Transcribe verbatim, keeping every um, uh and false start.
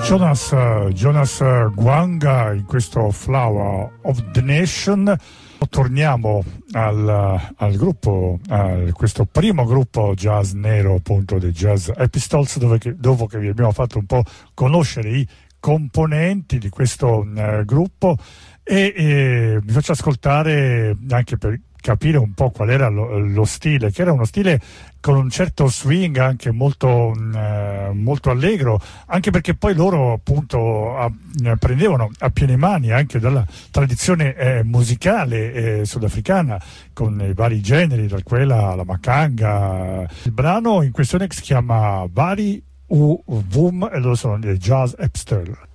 Jonas, Jonas Gwanga in questo Flower of the Nation. Torniamo al, al gruppo, a questo primo gruppo jazz nero appunto dei Jazz Epistles, dove che, dopo che vi abbiamo fatto un po' conoscere i componenti di questo uh, gruppo e, e vi faccio ascoltare anche per capire un po' qual era lo, lo stile, che era uno stile con un certo swing anche molto, eh, molto allegro, anche perché poi loro appunto a, prendevano a piene mani anche dalla tradizione eh, musicale eh, sudafricana, con i vari generi, da quella alla makanga. Il brano in questione si chiama Vari U Vum e loro sono dei Jazz Epistles.